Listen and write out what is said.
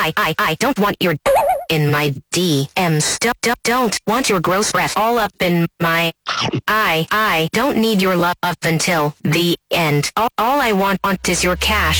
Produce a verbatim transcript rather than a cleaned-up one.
I, I, I don't want your in my D Ms. Don't, don't, don't want your gross breath all up in my... I, I don't need your love until the end. All, all I want, want is your cash.